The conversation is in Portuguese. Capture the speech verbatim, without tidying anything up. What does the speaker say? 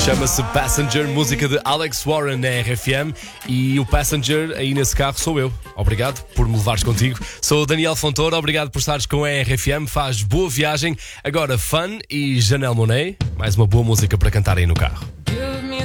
Chama-se Passenger, música de Alex Warren na R F M. E o passenger aí nesse carro sou eu. Obrigado por me levares contigo. Sou o Daniel Fontoura, obrigado por estares com a R F M. Faz boa viagem. Agora Fun e Janelle Monáe. Mais uma boa música para cantar aí no carro.